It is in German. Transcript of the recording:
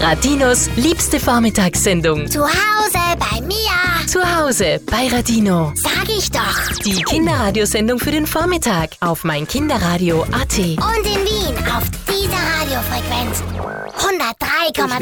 Radinos liebste Vormittagssendung. Zu Hause bei Mia. Zu Hause bei Radino. Sag ich doch. Die Kinderradiosendung für den Vormittag auf meinkinderradio.at. Und in Wien auf dieser Radiofrequenz 103,3.